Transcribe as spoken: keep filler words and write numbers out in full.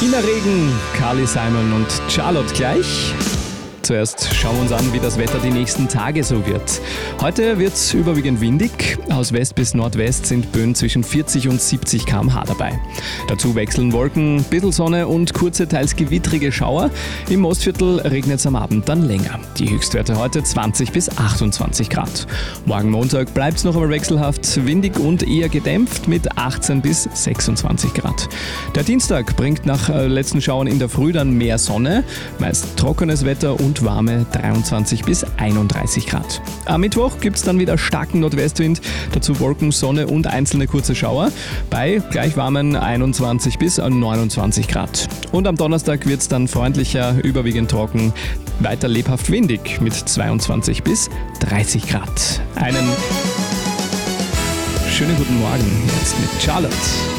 China Regen, Carly Simon und Charlotte gleich. Zuerst schauen wir uns an, wie das Wetter die nächsten Tage so wird. Heute wird es überwiegend windig. Aus West bis Nordwest sind Böen zwischen vierzig und siebzig Kilometer pro Stunde dabei. Dazu wechseln Wolken, bisschen Sonne und kurze, teils gewittrige Schauer. Im Ostviertel regnet es am Abend dann länger. Die Höchstwerte heute zwanzig bis achtundzwanzig Grad. Morgen Montag bleibt es noch einmal wechselhaft, windig und eher gedämpft mit achtzehn bis sechsundzwanzig Grad. Der Dienstag bringt nach letzten Schauern in der Früh dann mehr Sonne, meist trockenes Wetter und warme dreiundzwanzig bis einunddreißig Grad. Am Mittwoch gibt es dann wieder starken Nordwestwind, dazu Wolken, Sonne und einzelne kurze Schauer bei gleich warmen einundzwanzig bis neunundzwanzig Grad. Und am Donnerstag wird es dann freundlicher, überwiegend trocken, weiter lebhaft windig mit zweiundzwanzig bis dreißig Grad. Einen schönen guten Morgen jetzt mit Charlotte.